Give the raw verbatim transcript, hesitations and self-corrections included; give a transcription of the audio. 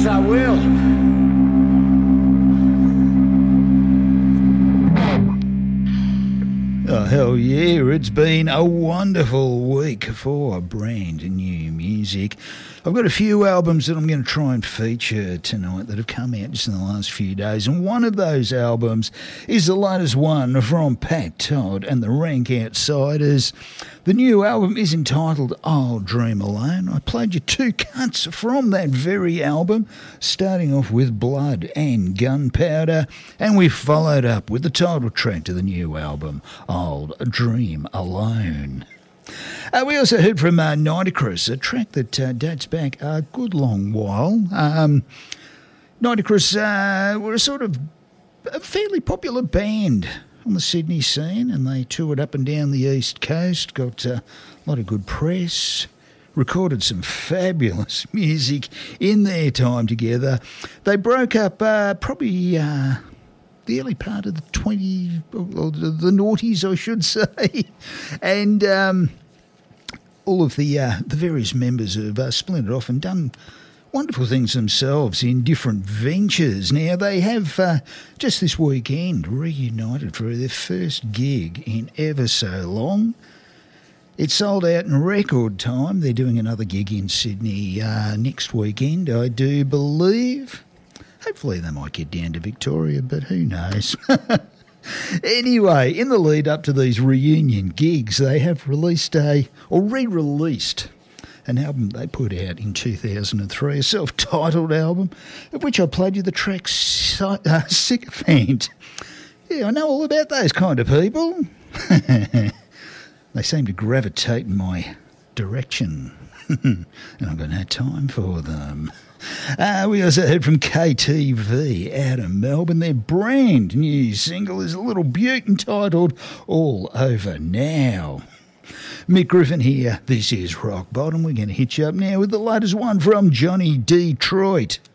Yes, I will. Oh, hell yeah, it's been a wonderful week for brand new music. I've got a few albums that I'm going to try and feature tonight that have come out just in the last few days, and one of those albums is the latest one from Pat Todd and the Rank Outsiders. The new album is entitled I'll Dream Alone. I played you two cuts from that very album, starting off with Blood and Gunpowder, and we followed up with the title track to the new album, I'll Dream Alone. Uh, we also heard from uh, Nitocris, a track that uh, dates back a good long while. Um, Nitocris uh, were a sort of a fairly popular band on the Sydney scene, and they toured up and down the East Coast, got uh, a lot of good press, recorded some fabulous music in their time together. They broke up uh, probably uh, the early part of the twenty, or the noughties, I should say, and um, all of the uh, the various members have uh, splintered off and done wonderful things themselves in different ventures. Now, they have uh, just this weekend reunited for their first gig in ever so long. It sold out in record time. They're doing another gig in Sydney uh, next weekend, I do believe. Hopefully they might get down to Victoria, but who knows? Anyway, in the lead up to these reunion gigs, they have released a, or re-released, an album they put out in two thousand three, a self-titled album, of which I played you the track uh, Sycophant. Yeah, I know all about those kind of people. They seem to gravitate in my direction, and I've got no time for them. Uh, we also heard from K T V out of Melbourne. Their brand new single is a little beaut entitled All Over Now. Mick Griffin here. This is Rock Bottom. We're going to hit you up now with the latest one from Johnny Detroit.